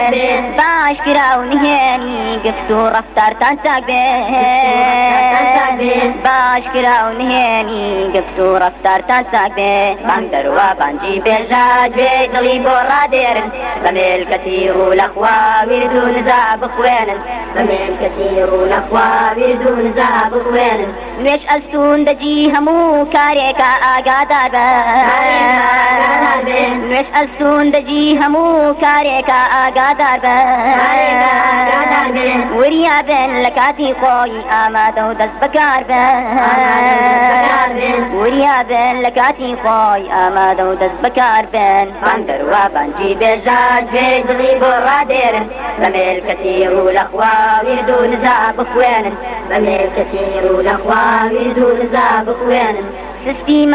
باش كراون هاني قفتو رفتار تنساق باش كراون هاني قفتو رفتار تنساق بندر وبنجي بجاج بيدلي برا ديرن بميل كثير والأخوة ويردون زاب خوينن بميل كثير والأخوة ويردون زاب خوينن نوش ألسون دجي همو كاريكا آقادار نوش ألسون دجي همو كاريكا آقادار وريا بن لكاتي خوي آمادو دست بكار وريا بن لكاتي خوي آمادو دست بكار بندر وبنجي بجاج بيدلي برا ديرن بميل كثير والأخوة ويردون زاب خوينن بميل كثير والأخوة ويردون زاب خوينن